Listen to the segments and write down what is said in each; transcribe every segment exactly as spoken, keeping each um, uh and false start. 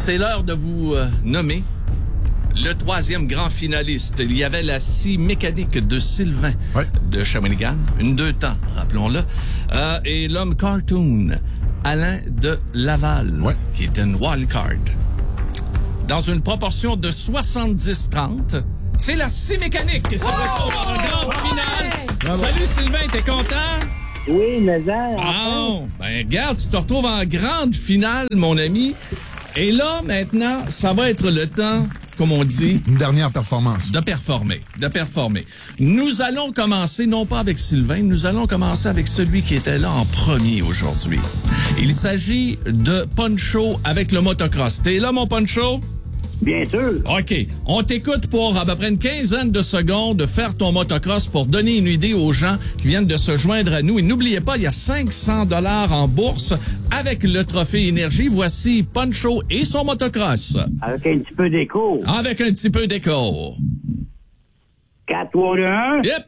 c'est l'heure de vous euh, nommer le troisième grand finaliste. Il y avait la scie mécanique de Sylvain ouais. de Shawinigan, une deux temps, rappelons-le, euh, et l'homme cartoon, Alain de Laval, ouais. qui est une wild card. Dans une proportion de soixante-dix trente, c'est la scie mécanique qui se retrouve en grande finale. Bravo. Salut Sylvain, t'es content? Oui, Nazar. Oh, ben regarde, tu te retrouves en grande finale, mon ami. Et là, maintenant, ça va être le temps, comme on dit... Une dernière performance. De performer, de performer. Nous allons commencer, non pas avec Sylvain, nous allons commencer avec celui qui était là en premier aujourd'hui. Il s'agit de Poncho avec le motocross. T'es là, mon Poncho? Bien sûr. OK. On t'écoute pour à peu près une quinzaine de secondes de faire ton motocross pour donner une idée aux gens qui viennent de se joindre à nous. Et n'oubliez pas, il y a cinq cents dollars en bourse avec le trophée Énergie. Voici Poncho et son motocross. Avec un petit peu d'écho. Avec un petit peu d'écho. quatre, trois, deux, un. Yep.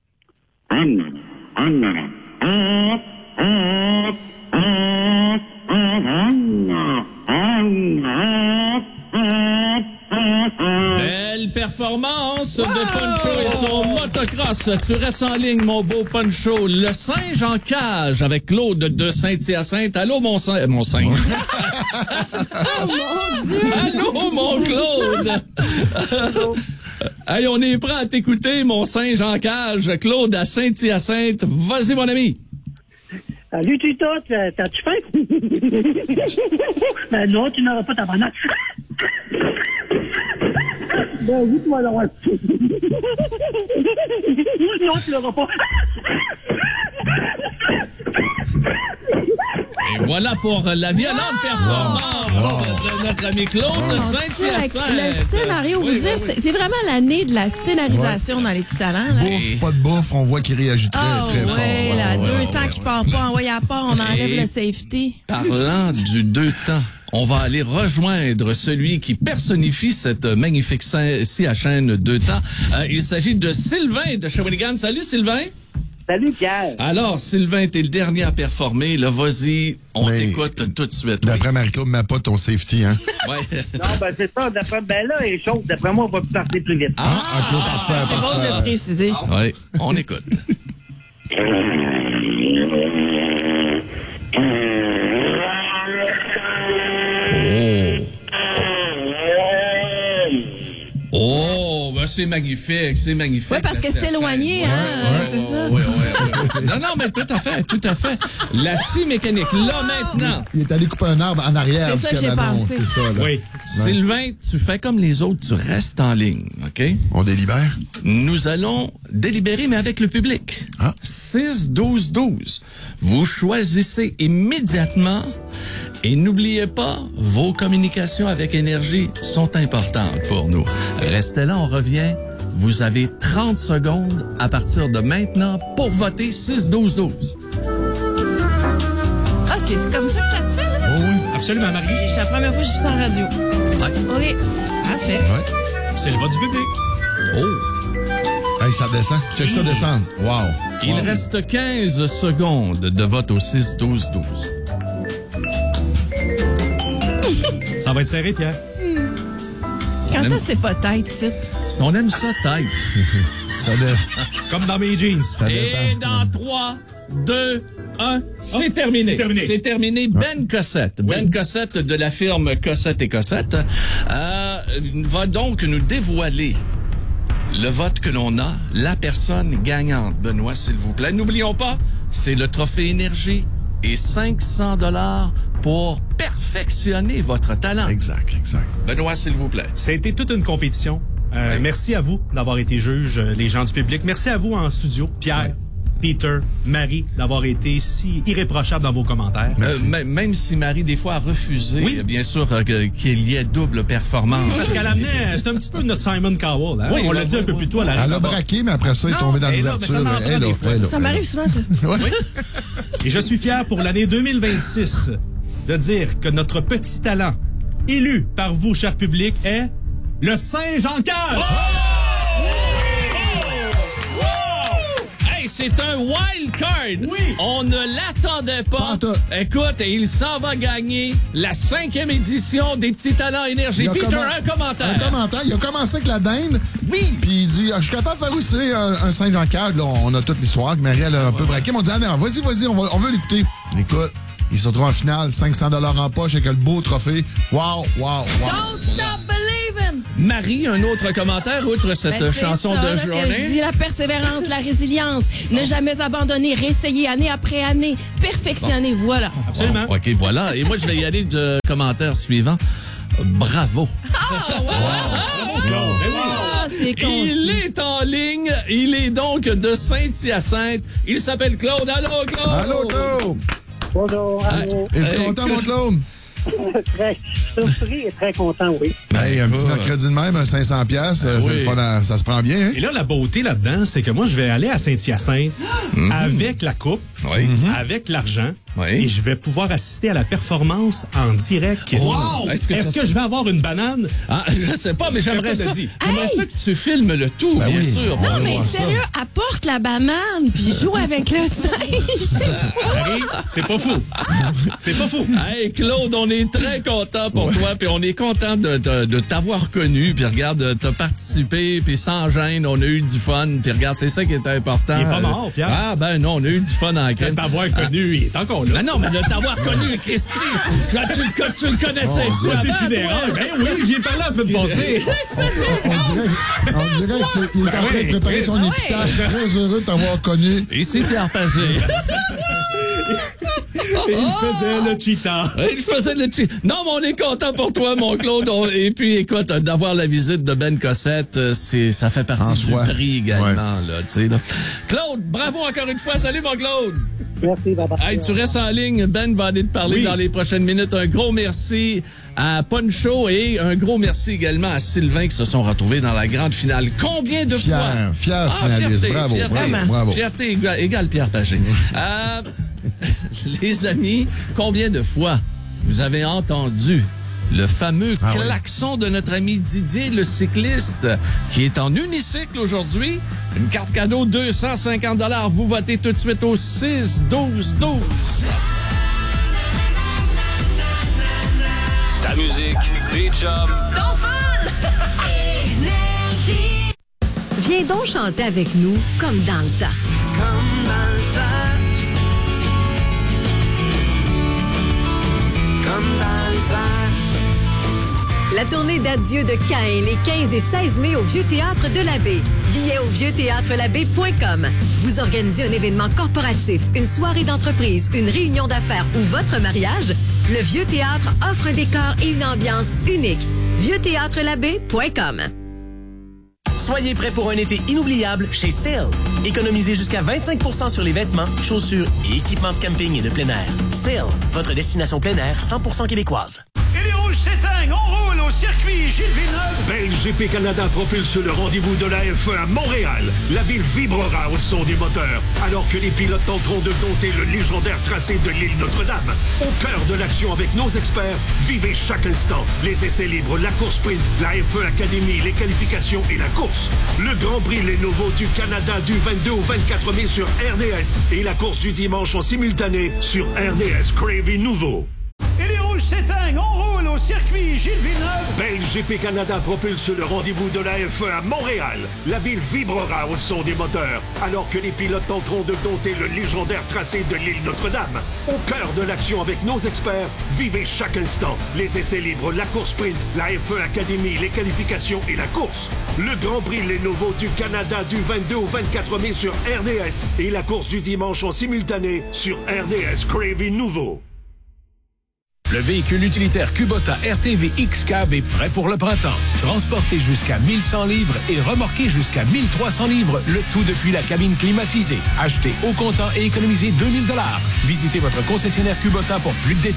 Belle performance de Poncho et son motocross. Tu restes en ligne, mon beau Poncho. Le singe en cage avec Claude de Saint-Hyacinthe. Allô, mon singe. Mon singe. Oh mon Dieu! Allô, mon Claude. Hey, on est prêt à t'écouter, mon singe en cage. Claude à Saint-Hyacinthe. Vas-y, mon ami. Salut, Tito, t'as-tu faim? Ben non, tu n'auras pas ta banane. Ben oui, tu vas l'avoir. Non, tu l'auras pas. Et voilà pour la violente performance wow. de notre ami Claude de Saint-Hyacinthe. Le scénario, vous oui, dire, oui, oui. C'est, c'est vraiment l'année de la scénarisation ouais. dans les petits talents. Là. Bouffe, pas de bouffe, on voit qu'il réagit très, oh, très ouais, fort. Ouais, là, ouais, deux ouais, temps ouais, qui ouais. part pas, envoyé à part, on enlève Et le safety. Parlant du deux temps, on va aller rejoindre celui qui personnifie cette magnifique scie à chaîne deux temps. Euh, il s'agit de Sylvain de Shawinigan. Salut Sylvain. Salut, Pierre. Alors, Sylvain, t'es le dernier à performer. Là, vas-y, on Mais t'écoute tout de suite. D'après oui. Marie-Claude, mais pas ton safety, hein? Ouais. Non, ben c'est ça. D'après, ben là, elle est chaude. D'après moi, on va partir plus vite. Ah, ah ok, parfait, C'est bon de le préciser. Oui, on écoute. Oh. Oh, ben c'est magnifique, c'est magnifique. Oui, parce que c'est éloigné, ouais, hein, ouais, c'est ça. Oui, oui, oui. Non, non, mais tout à fait, tout à fait. La scie mécanique, là, maintenant. Il est allé couper un arbre en arrière. C'est ça que j'ai Canadon, pensé. C'est ça, là. Oui. Sylvain, tu fais comme les autres, tu restes en ligne, OK? On délibère? Nous allons délibérer, mais avec le public. Ah. six, douze, douze. Vous choisissez immédiatement et n'oubliez pas, vos communications avec Énergie sont importantes pour nous. Restez là, on revient. Vous avez trente secondes à partir de maintenant pour voter six, douze, douze. Ah, c'est comme ça que ça se fait, là? Oh oui. Absolument, Marie. C'est la première fois que je suis sur la radio. Ouais. OK. Parfait. Ouais. C'est le vote du public. Oh! Hey, ça descend. Check ça descendre. Wow. Il Wow. reste quinze secondes de vote au six, douze, douze. Ça va être serré, Pierre. Quand aime- est-ce c'est pas tête, c'est? Si on aime ça, tête. Ça dé- Comme dans mes jeans. ça Et dépend. dans trois, deux, un, c'est terminé. c'est terminé. C'est terminé. Ben Cossette. Ben Cossette de la firme Cossette et Cossette euh, va donc nous dévoiler le vote que l'on a, la personne gagnante. Benoît, s'il vous plaît. N'oublions pas, c'est le trophée Énergie et cinq cents dollars pour perfectionner votre talent. Exact, exact. Benoît, s'il vous plaît. Ça a été toute une compétition. Euh, Oui. Merci à vous d'avoir été juge, euh, les gens du public. Merci à vous en studio, Pierre, Peter, Marie, d'avoir été si irréprochables dans vos commentaires. Euh, m- même si Marie, des fois, a refusé, Oui. euh, bien sûr, euh, que- qu'il y ait double performance. Parce qu'elle amenait, c'est un petit peu notre Simon Cowell. Hein? Oui, On oui, l'a dit oui, un peu oui, plus tôt à la Elle a braqué, mais après ça, il est Non, tombé dans elle est là, mais ça l'ouverture. m'en prend Elle, des là, fois. elle, là, Ça elle, là. m'arrive souvent, ça. Oui. Et je suis fier pour l'année deux mille vingt-six de dire que notre petit talent, élu par vous, cher public, est le singe en cage. Hey, Hey, c'est un wild card. Oui. On ne l'attendait pas. Pas en tout. Écoute, et il s'en va gagner la cinquième édition des Petits Talents Énergie. Il a Peter, commen- un commentaire. Un commentaire. Il a commencé avec la dinde. Oui. Puis il dit, ah, je suis capable de faire aussi un, un Saint-Jean-Cade. Là, on a toute l'histoire que Marie-Elle a un peu braqué. Mais on dit, ah, non, vas-y, vas-y, on, va, on veut l'écouter. Écoute, il se retrouve en finale, cinq cents dollars en poche avec le beau trophée. Wow, wow, wow. Don't stop believing! Marie, un autre commentaire outre cette Ben, c'est chanson ça, de là, que journée. je dis la persévérance, la résilience, ne jamais abandonner, réessayer année après année, perfectionner, voilà. Absolument. OK, voilà. Et moi, je vais y aller de commentaire suivant. Bravo. Ben oui. Ah, c'est con. Il est en ligne. Il est donc de Saint-Hyacinthe. Il s'appelle Claude. Allô, Claude? Allô, Claude? Bonjour, allô. Es-tu Hey, content, mon Claude? Très surpris et très content, oui. Hey, un petit mercredi de même, un cinq cents piastres, Ben c'est oui. le fun à- ça se prend bien, hein? Et là, la beauté là-dedans, c'est que moi, je vais aller à Saint-Hyacinthe avec la coupe, Oui. avec l'argent, Oui. et je vais pouvoir assister à la performance en direct. Wow! Est-ce que Est-ce ça- que je vais avoir une banane? Ah, je sais pas, mais j'aimerais J'aimerais ça. le dire. J'aimerais ça que tu filmes le tout, Ben bien oui. sûr. On Non, va mais voir ça. sérieux, apporte la banane, puis joue avec le singe. Harry, c'est pas fou. C'est pas fou. Hey, Claude, on est très content pour toi, puis on est content de, de, de t'avoir connu, puis regarde, t'as participé, puis sans gêne, on a eu du fun, puis regarde, c'est ça qui est important. Il est pas mort, Pierre. Ah, ben non, on a eu du fun en De crème. t'avoir connu, il est encore là. Ben non, mais de t'avoir connu, Christy, quand tu, le co- tu le connaissais, tu Moi, c'est avant, funérailles. toi? Ben oui, j'y ai parlé la semaine passée. On dirait, on dirait que c'est, il est en train de oui, préparer oui. son Ah épitaphe. Très heureux de t'avoir connu. Ici Pierre Pagé. Et il faisait le cheetah. Il faisait le chi- Non, mais on est content pour toi, mon Claude. On- Et puis, écoute, d'avoir la visite de Ben Cossette, euh, c'est, ça fait partie En du soi. prix également, Ouais. là, tu sais, là. Claude, bravo encore une fois. Salut, mon Claude. Merci, bye bye. Hey, tu restes en ligne. Ben va aller te parler Oui. dans les prochaines minutes. Un gros merci à Poncho et un gros merci également à Sylvain qui se sont retrouvés dans la grande finale. Combien de Fier, fois? fier Ah, finaliste. fierté, Bravo, fierté. bravo, bravo. Fierté égale, égale Pierre Pagé. Euh, les amis, combien de fois vous avez entendu le fameux Ah oui. klaxon de notre ami Didier, le cycliste, qui est en unicycle aujourd'hui? Une carte cadeau, deux cent cinquante dollars. Vous votez tout de suite au six douze douze. Ta musique, tes chums. Viens donc chanter avec nous comme dans le temps. Comme dans le temps. Comme dans le temps. La tournée d'adieu de Caïn les quinze et seize mai au Vieux Théâtre de la Baie. Billets au vieux théâtre la baie point com. Vous organisez un événement corporatif, une soirée d'entreprise, une réunion d'affaires ou votre mariage? Le Vieux Théâtre offre un décor et une ambiance unique. vieux théâtre la baie point com. Soyez prêts pour un été inoubliable chez Sale. Économisez jusqu'à vingt-cinq pour cent sur les vêtements, chaussures et équipements de camping et de plein air. Sale, votre destination plein air cent pour cent québécoise. Et les rouges s'éteignent, on roule au circuit Gilles Villeneuve. Ben, G P Canada propulse le rendez-vous de la F un à Montréal. La ville vibrera au son des moteurs, alors que les pilotes tenteront de dompter le légendaire tracé de l'île Notre-Dame. Au cœur de l'action avec nos experts, vivez chaque instant. Les essais libres, la course sprint, la F un Academy, les qualifications et la course. Le Grand Prix Les Nouveaux du Canada du vingt-deux au vingt-quatre mai sur R D S et la course du dimanche en simultané sur R D S Crave Nouveau. Et les rouges s'éteignent, on roule au circuit Gilles Villeneuve. Ben, G P Canada propulse le rendez-vous de la F un à Montréal. La ville vibrera au son des moteurs, alors que les pilotes tenteront de dompter le légendaire tracé de l'île Notre-Dame. Au cœur de l'action avec nos experts, vivez chaque instant. Les essais libres, la course sprint, la F un Academy, les qualifications et la course. Le Grand Prix Les Nouveaux du Canada du vingt-deux au vingt-quatre mai sur R D S et la course du dimanche en simultané sur R D S Crave Nouveau. Le véhicule utilitaire Kubota R T V X-Cab est prêt pour le printemps. Transporté jusqu'à mille cent livres et remorqué jusqu'à mille trois cents livres, le tout depuis la cabine climatisée. Achetez au comptant et économisez deux mille dollars. Visitez votre concessionnaire Kubota pour plus de détails.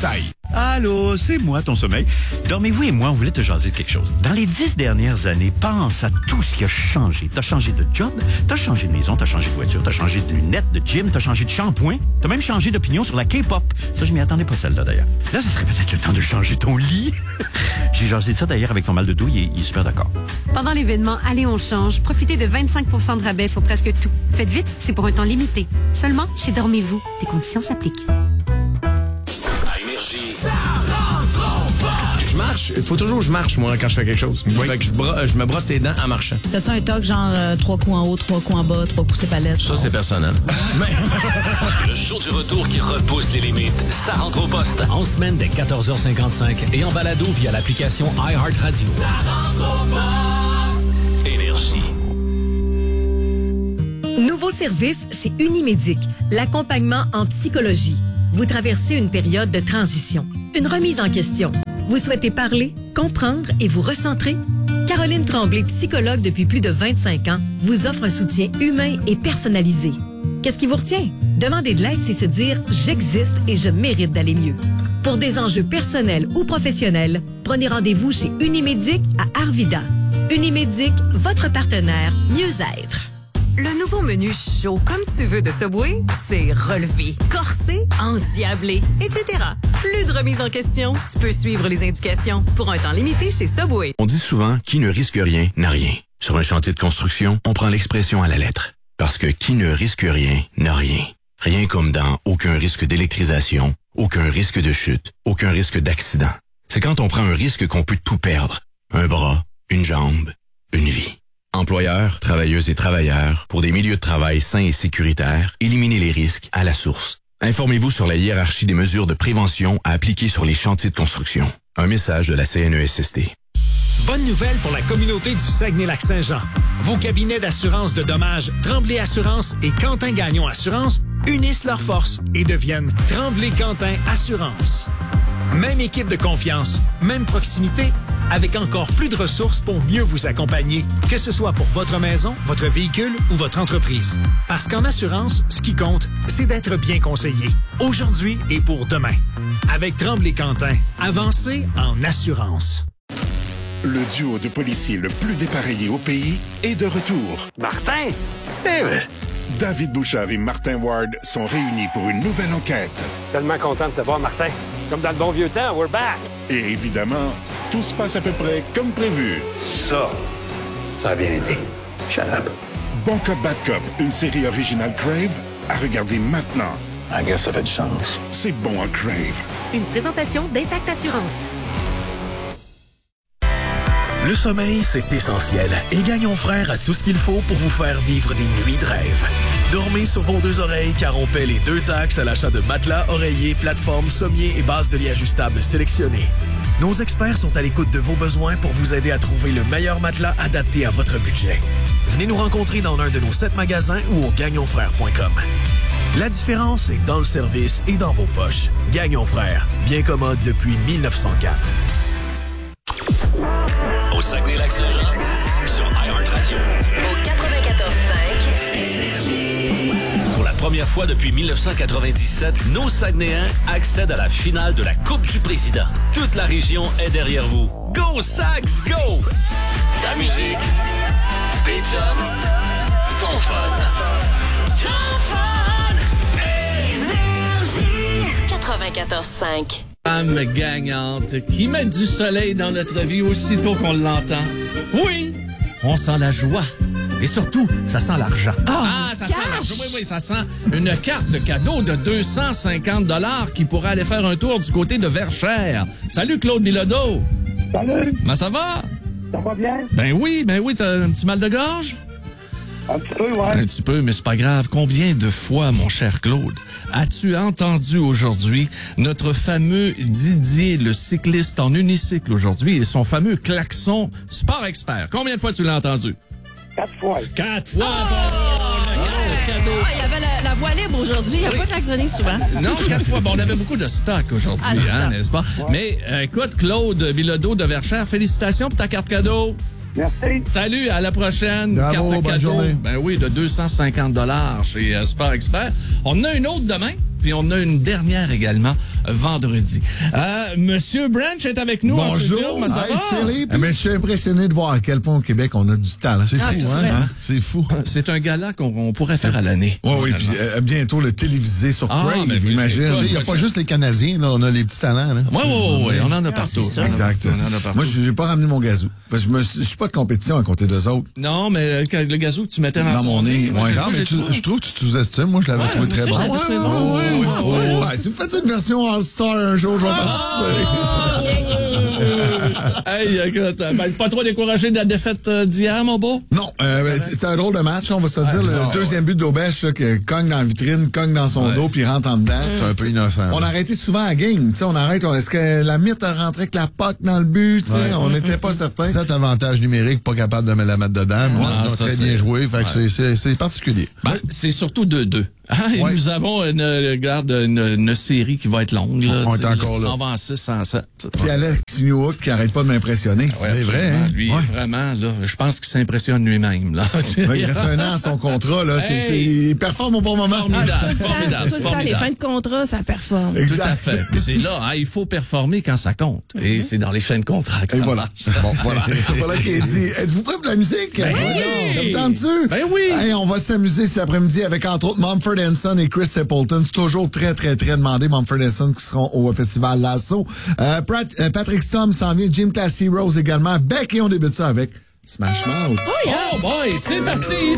Allô, c'est moi, ton sommeil. Dormez-vous et moi, on voulait te jaser de quelque chose. Dans les dix dernières années, pense à tout ce qui a changé. T'as changé de job, t'as changé de maison, t'as changé de voiture, t'as changé de lunettes, de gym, t'as changé de shampoing, t'as même changé d'opinion sur la K-pop. Ça, je m'y attendais pas, celle-là, d'ailleurs. Là, ça serait peut-être le temps de changer ton lit. J'ai jasé de ça, d'ailleurs, avec ton mal de dos, il est, il est super d'accord. Pendant l'événement Allez, on change, profitez de vingt-cinq pour cent de rabais sur presque tout. Faites vite, c'est pour un temps limité. Seulement chez Dormez-vous. Des conditions s'appliquent. Je marche. Il faut toujours que je marche, moi, quand je fais quelque chose. Oui. Fait que je, bro- je me brosse les dents en marchant. T'as-tu un toc genre euh, trois coups en haut, trois coups en bas, trois coups ses palettes? Ça, c'est personnel. Le show du retour qui repousse les limites. Ça rentre au poste. En semaine dès quatorze heures cinquante-cinq et en balado via l'application iHeartRadio. Ça rentre au poste. Énergie. Nouveau service chez Unimédic, l'accompagnement en psychologie. Vous traversez une période de transition, une remise en question. Vous souhaitez parler, comprendre et vous recentrer? Caroline Tremblay, psychologue depuis plus de vingt-cinq ans, vous offre un soutien humain et personnalisé. Qu'est-ce qui vous retient? Demander de l'aide, c'est se dire « J'existe et je mérite d'aller mieux ». Pour des enjeux personnels ou professionnels, prenez rendez-vous chez Unimédic à Arvida. Unimédic, votre partenaire mieux-être. Le nouveau menu chaud comme tu veux de Subway, c'est relevé, corsé, endiablé, et cetera. Plus de remise en question, tu peux suivre les indications pour un temps limité chez Subway. On dit souvent « qui ne risque rien n'a rien ». Sur un chantier de construction, on prend l'expression à la lettre. Parce que qui ne risque rien n'a rien. Rien comme dans aucun risque d'électrisation, aucun risque de chute, aucun risque d'accident. C'est quand on prend un risque qu'on peut tout perdre. Un bras, une jambe, une vie. Employeurs, travailleuses et travailleurs, pour des milieux de travail sains et sécuritaires, éliminez les risques à la source. Informez-vous sur la hiérarchie des mesures de prévention à appliquer sur les chantiers de construction. Un message de la C N E S S T. Bonne nouvelle pour la communauté du Saguenay-Lac-Saint-Jean. Vos cabinets d'assurance de dommages Tremblay Assurance et Quentin Gagnon Assurance unissent leurs forces et deviennent Tremblay-Quentin Assurance. Même équipe de confiance, même proximité, avec encore plus de ressources pour mieux vous accompagner, que ce soit pour votre maison, votre véhicule ou votre entreprise. Parce qu'en assurance, ce qui compte, c'est d'être bien conseillé, aujourd'hui et pour demain. Avec Tremblay-Quentin, avancez en assurance. Le duo de policiers le plus dépareillé au pays est de retour. Martin? Eh ben. David Bouchard et Martin Ward sont réunis pour une nouvelle enquête. Tellement content de te voir, Martin. Comme dans le bon vieux temps, we're back! Et évidemment, tout se passe à peu près comme prévu. Ça, ça a bien été. Shut up. Bon Cop, Bad Cop, une série originale Crave, à regarder maintenant. I guess ça fait du sens. C'est bon en Crave. Une présentation d'Intact Assurance. Le sommeil, c'est essentiel. Et Gagnon Frères a tout ce qu'il faut pour vous faire vivre des nuits de rêve. Dormez sur vos deux oreilles car on paie les deux taxes à l'achat de matelas, oreillers, plateformes, sommiers et bases de lit ajustables sélectionnés. Nos experts sont à l'écoute de vos besoins pour vous aider à trouver le meilleur matelas adapté à votre budget. Venez nous rencontrer dans l'un de nos sept magasins ou au gagnon frères point com. La différence est dans le service et dans vos poches. Gagnon Frères, bien commode depuis mille neuf cent quatre. Au Saguenay-Lac-Saint-Jean, sur iHeartRadio. Au quatre-vingt-quatorze cinq. Énergie. Pour la première fois depuis mille neuf cent quatre-vingt-dix-sept, nos Saguenayens accèdent à la finale de la Coupe du Président. Toute la région est derrière vous. Go Sags, go! Ta musique, tes chums, ton fun. Ton fun! Énergie. quatre-vingt-quatorze cinq. Femme gagnante qui met du soleil dans notre vie aussitôt qu'on l'entend. Oui, on sent la joie. Et surtout, ça sent l'argent. Oh, ah, ça cash. sent l'argent. Oui, oui, ça sent une carte cadeau de deux cent cinquante dollars qui pourrait aller faire un tour du côté de Verchères. Salut, Claude Bilodeau. Salut. Comment ça va? Ça va bien? Ben oui, ben oui, t'as un petit mal de gorge? Un petit peu, ouais. Un petit peu, mais c'est pas grave. Combien de fois, mon cher Claude, as-tu entendu aujourd'hui notre fameux Didier, le cycliste en unicycle aujourd'hui, et son fameux klaxon Sport Expert? Combien de fois tu l'as entendu? Quatre fois. Quatre fois! Oh! Bon, la carte cadeau. Ah, il y avait la, la voie libre aujourd'hui. Il n'a pas klaxonné souvent. Non, quatre fois. Bon, on avait beaucoup de stock aujourd'hui, ah, hein, n'est-ce pas? Ouais. Mais euh, écoute, Claude Bilodeau de Verchères, félicitations pour ta carte cadeau. Merci. Salut, à la prochaine. Bravo, carte bonne cadeau. journée. Ben oui, de deux cent cinquante dollars chez euh, Sport Expert. On en a une autre demain. Puis on a une dernière également vendredi. Euh, Monsieur Branch est avec nous. En studio. Bonjour. Comment ça Hi, va? Philippe. Eh ben, je suis impressionné de voir à quel point au Québec on a du talent. C'est Ah, fou, c'est hein? vrai. hein? C'est fou. C'est un gala qu'on on pourrait faire à l'année. Oui, oui, puis euh, bientôt le télévisé sur Ah, Crave, mais oui, imagine. c'est pas- Il n'y a pas juste les Canadiens, là, on a les petits talents. Là. Oui, oui, oui, on en a partout. c'est ça. Exact. On en a partout. Moi, je n'ai pas ramené mon gazou. Parce que je me suis- je suis pas de compétition à côté d'eux autres. Non, mais euh, quand le gazou que tu mettais dans, Dans mon nez. moi, Ouais, j'ai- non, mais j'ai tu- trouvé. je trouve que tu te sous-estimes. Moi, je l'avais Ouais, trouvé moi très aussi, bon. je l'avais trouvé bon. ouais, Ouais, ouais, ouais, ouais. Ouais, si vous faites une version All-Star un jour, je vais participer. Hey, écoute, ben, pas trop découragé de la défaite euh, d'hier, mon beau? Non, euh, ben, c'est c'est un drôle de match, on va se le dire. bizarre, Le deuxième but d'Aubèche, là, que cogne dans la vitrine, cogne dans son Ouais. dos, puis rentre en dedans. C'est un peu innocent. On a arrêté souvent la game. Tu sais, on arrête. on- Est-ce que la mythe a rentré avec la P O C dans le but? Tu sais, Ouais. on n'était pas certain. Cet avantage numérique, pas capable de me la mettre dedans. mais Non, on a ça, très c'est- bien joué. Fait que Ouais. c'est- c'est c'est particulier. Ben, c'est surtout deux deux. Ah, et Ouais. nous avons une, euh, garde, une, une série qui va être longue. Là, On tu est sais, encore là. cent va en six, cent sept. Puis Alex Newhook qui arrête pas de m'impressionner. Ouais, c'est vrai, absolument. hein? Lui, Ouais. vraiment, là, je pense qu'il s'impressionne lui-même. Là. Ouais, il reste un an à son contrat. Là. C'est- Hey! c'est- il performe au bon moment. Formidable, Tout le temps, formidable, tout le temps, les formidable. fins de contrat, ça performe. Tout à fait. Puis c'est là, hein, il faut performer quand ça compte. Et c'est dans les fins de contrat que Et ça voilà. marche. Bon, voilà. Voilà qui est dit. Êtes-vous prêts pour la musique? Ben Oui. oui. Ça vous tente-tu? Ben oui. Hey, on va s'amuser cet après-midi avec, entre autres, Mumford and Son et Chris Stapleton. C'est toujours très, très, très demandé. Mumford and Son qui seront au festival Lasso. Euh, Pat- euh, Patrick Stump s'en vient. Jim Classy Rose également. Beck, et on débute ça avec Smash Mouth. Oh boy, c'est parti!